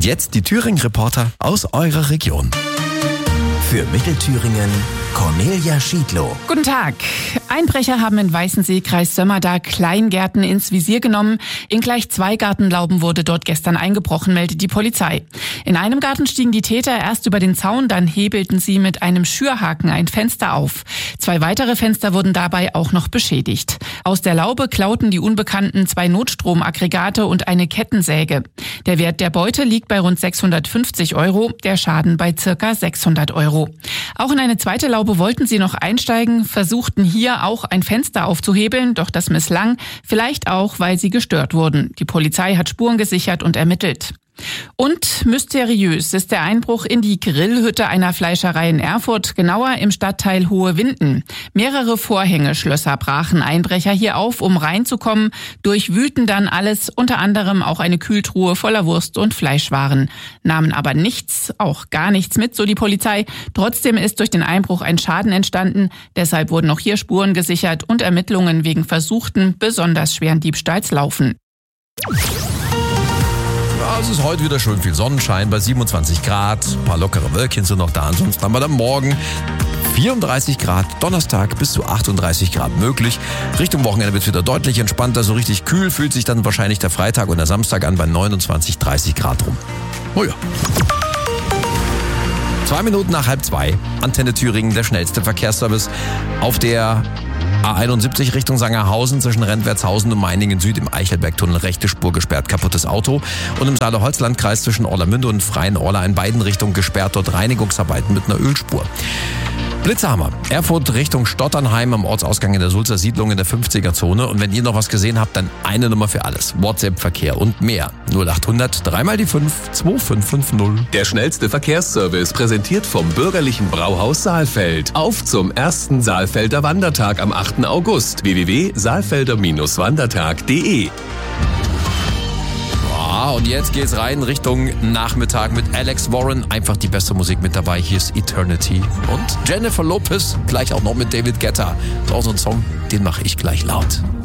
Und jetzt die Thüringen-Reporter aus eurer Region. Für Mittelthüringen Cornelia Schiedlow. Guten Tag. Einbrecher haben in Weißensee, Kreis Sömmerda, Kleingärten ins Visier genommen. In gleich 2 Gartenlauben wurde dort gestern eingebrochen, meldet die Polizei. In einem Garten stiegen die Täter erst über den Zaun, dann hebelten sie mit einem Schürhaken ein Fenster auf. 2 weitere Fenster wurden dabei auch noch beschädigt. Aus der Laube klauten die Unbekannten 2 Notstromaggregate und eine Kettensäge. Der Wert der Beute liegt bei rund 650 €, der Schaden bei ca. 600 €. Auch in eine zweite Laube wollten sie noch einsteigen, versuchten hier auch ein Fenster aufzuhebeln, doch das misslang, vielleicht auch, weil sie gestört wurden. Die Polizei hat Spuren gesichert und ermittelt. Und mysteriös ist der Einbruch in die Grillhütte einer Fleischerei in Erfurt, genauer im Stadtteil Hohe Winden. Mehrere Vorhängeschlösser brachen Einbrecher hier auf, um reinzukommen, durchwühlten dann alles, unter anderem auch eine Kühltruhe voller Wurst- und Fleischwaren, nahmen aber nichts, auch gar nichts mit, so die Polizei. Trotzdem ist durch den Einbruch ein Schaden entstanden, deshalb wurden auch hier Spuren gesichert und Ermittlungen wegen versuchten, besonders schweren Diebstahls laufen. Es ist heute wieder schön viel Sonnenschein bei 27 Grad. Ein paar lockere Wölkchen sind noch da. Ansonsten haben wir dann morgen 34 Grad, Donnerstag bis zu 38 Grad möglich. Richtung Wochenende wird es wieder deutlich entspannter. So richtig kühl fühlt sich dann wahrscheinlich der Freitag und der Samstag an bei 29, 30 Grad rum. Oh ja. 2 Minuten nach 1:30. Antenne Thüringen, der schnellste Verkehrsservice auf der A71 Richtung Sangerhausen zwischen Rentwertshausen und Meiningen Süd im Eichelbergtunnel rechte Spur gesperrt, kaputtes Auto. Und im Saale-Holzlandkreis zwischen Orlamünde und Freien-Orla in beiden Richtungen gesperrt, dort Reinigungsarbeiten mit einer Ölspur. Blitzhammer. Erfurt Richtung Stotternheim am Ortsausgang in der Sulzer Siedlung in der 50er-Zone. Und wenn ihr noch was gesehen habt, dann eine Nummer für alles. WhatsApp-Verkehr und mehr. 0800 3 die 5 2550. Der schnellste Verkehrsservice präsentiert vom bürgerlichen Brauhaus Saalfeld. Auf zum ersten Saalfelder Wandertag am 8. August. www.saalfelder-wandertag.de. Und jetzt geht's rein Richtung Nachmittag mit Alex Warren. Einfach die beste Musik mit dabei. Hier ist Eternity. Und Jennifer Lopez, gleich auch noch mit David Guetta. Das ist auch so ein Song, den mache ich gleich laut.